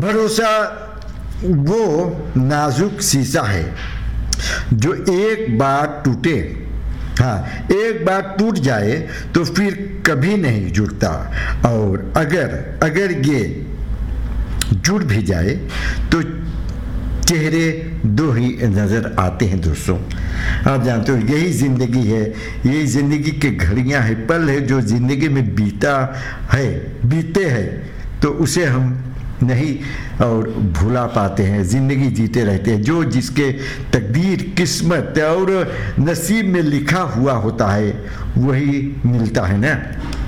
भरोसा वो नाजुक शीशा है जो एक बार टूटे, हाँ, एक बार टूट जाए तो फिर कभी नहीं जुड़ता। और अगर ये जुड़ भी जाए तो चेहरे दो ही नज़र आते हैं। दोस्तों, आप जानते हो यही ज़िंदगी है, यही ज़िंदगी की घड़ियां हैं, पल है जो ज़िंदगी में बीते हैं तो उसे हम नहीं और भुला पाते हैं। ज़िंदगी जीते रहते हैं। जो जिसके तकदीर, किस्मत और नसीब में लिखा हुआ होता है वही मिलता है ना।